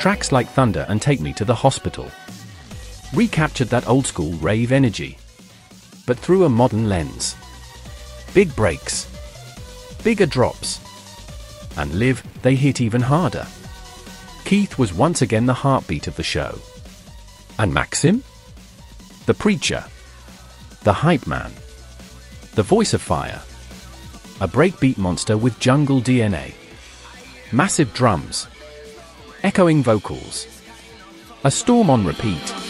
Tracks like thunder and take me to the hospital. Recaptured that old school rave energy, but through a modern lens. Big breaks, bigger drops, and live, they hit even harder. Keith was once again the heartbeat of the show. And Maxim? The preacher, the hype man, the voice of fire, a breakbeat monster with jungle DNA, massive drums, echoing vocals, a storm on repeat.